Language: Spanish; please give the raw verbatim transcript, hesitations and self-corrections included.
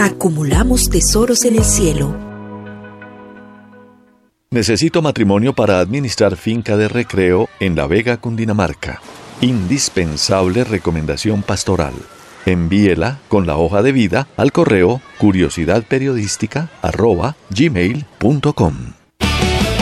acumulamos tesoros en el cielo. Necesito matrimonio para administrar finca de recreo en La Vega, Cundinamarca. Indispensable recomendación pastoral. Envíela con la hoja de vida al correo curiosidadperiodística arroba gmail punto com.